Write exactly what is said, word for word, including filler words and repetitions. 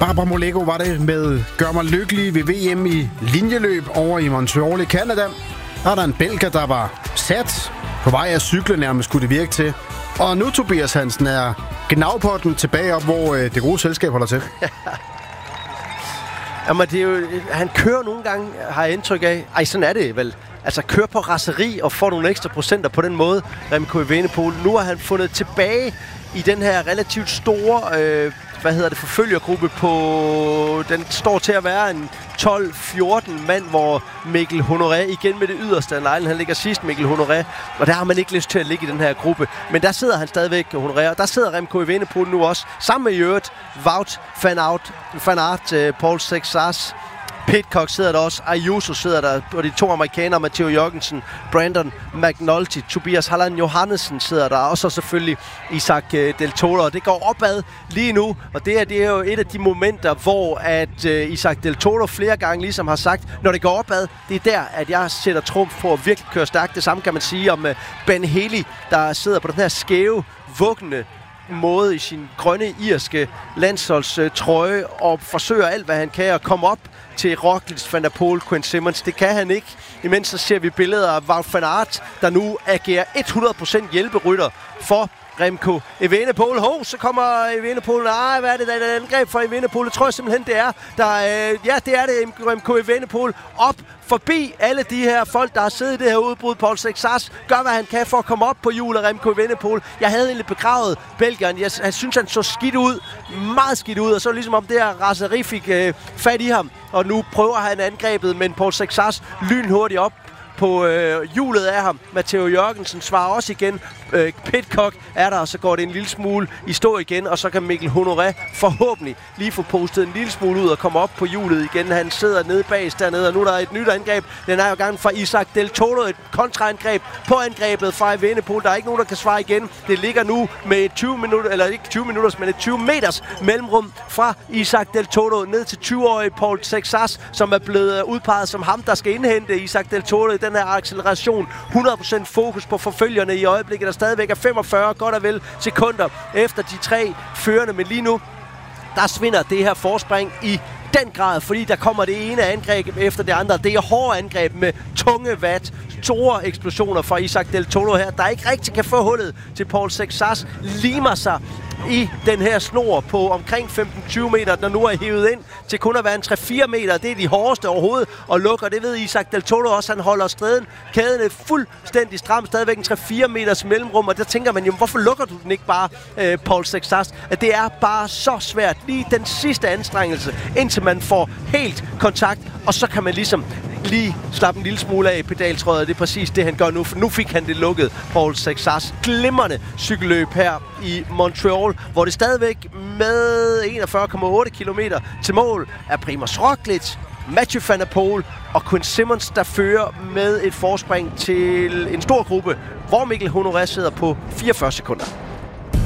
Barbara Moleko var det med Gør mig lykkelig ved V M i linjeløb over i Montreal i Canada. Der er der en belgier, der var sat på vej af cykle, nærmest skulle det virke til. Og nu Tobias Hansen er gnavpotten tilbage op, hvor øh, det gode selskab holder til. Jamen, det er jo, han kører nogle gange, har jeg indtryk af. Ej, sådan er det vel. Altså, kører på raseri og får nogle ekstra procenter på den måde, Remco Evenepoel. Nu har han fundet tilbage i den her relativt store, øh, hvad hedder det, forfølgergruppe på... Den står til at være en tolv fjorten mand, hvor Mikkel Honoré igen med det yderste af lejlen. Han ligger sidst, Mikkel Honoré, og der har man ikke lyst til at ligge i den her gruppe. Men der sidder han stadigvæk, Honoré, og der sidder Remco Evenepoel nu også, sammen med Jørgen, Wout van Aert, van Aert uh, Paul Sexas, Pidcock sidder der også, Ayuso sidder der, og de to amerikanere, Matteo Jørgensen, Brandon McNulty, Tobias Halland Johannessen sidder der, og så selvfølgelig Isaac Del Toro. Det går opad lige nu, og det er, det er jo et af de momenter, hvor at uh, Isaac Del Toro flere gange ligesom har sagt, når det går opad, det er der, at jeg sætter trumf på at virkelig køre stærkt. Det samme kan man sige om uh, Ben Healy, der sidder på den her skæve, vuggende måde i sin grønne irske landsholdstrøje og forsøger alt, hvad han kan at komme op til Roglic, Van der Poel, Quinn Simmons. Det kan han ikke. Imens så ser vi billeder af Wout van Aert, der nu agerer hundrede procent hjælperytter for Remco Evenepoel. Ho, så kommer Evenepoel. Nej, hvad er det, der er et angreb for Evenepoel? Det tror jeg simpelthen, det er. Der, øh, ja, det er det, Remco Evenepoel. Op forbi alle de her folk, der har siddet i det her udbrud. Paul Sexas gør, hvad han kan for at komme op på hjulet af Remco Evenepoel. Jeg havde egentlig begravet belgieren. Jeg, jeg synes, han så skidt ud. Meget skidt ud. Og så ligesom om det her raseri fik øh, fat i ham. Og nu prøver han angrebet, men Paul Sexas lynhurtigt op på øh, hjulet af ham. Matteo Jørgensen svarer også igen. Øh, Pidcock er der, og så går det en lille smule i stå igen, og så kan Mikkel Honoré forhåbentlig lige få postet en lille smule ud og komme op på hjulet igen. Han sidder nede bag dernede, og nu er der et nyt angreb. Den er jo gang fra Isaac Del Toro, et kontraangreb på angrebet fra Evenepoel. Der er ikke nogen, der kan svare igen. Det ligger nu med tyve minutter, eller ikke tyve minutter, men et tyve meters mellemrum fra Isaac Del Toro ned til tyve-årige Paul Sexas, som er blevet udpeget som ham, der skal indhente Isaac Del Toro i den her acceleration. hundrede procent fokus på forfølgerne i øjeblikket, der stadigvæk er femogfyrre godt og vel sekunder efter de tre førende, men lige nu der svinder det her forspring i den grad, fordi der kommer det ene angreb efter det andre. Det er hårde angreb med tunge watt, store eksplosioner fra Isaac Del Toro her, der ikke rigtig kan få hullet til Paul Sexas, limer sig i den her snor på omkring femten til tyve meter, der nu er hævet ind til kun at være en tre til fire meter. Det er de hårdeste overhovedet og lukker. Det ved Isaac Del Toro også. Han holder striden. Kæden er fuldstændig stram. Stadigvæk en tre til fire meters mellemrum. Og der tænker man jo, hvorfor lukker du den ikke bare, øh, Paul Sexas? At det er bare så svært. Lige den sidste anstrengelse, indtil man får helt kontakt. Og så kan man ligesom lige slappe en lille smule af i pedaltrådet. Det er præcis det, han gør nu, for nu fik han det lukket. Paul Sexas glimrende cykelløb her i Montreal, hvor det stadigvæk med enogfyrre komma otte kilometer til mål er Primož Roglic, Mathieu van der Poel og Quinn Simmons, der fører med et forspring til en stor gruppe, hvor Mikkel Honoré sidder på fireogfyrre sekunder.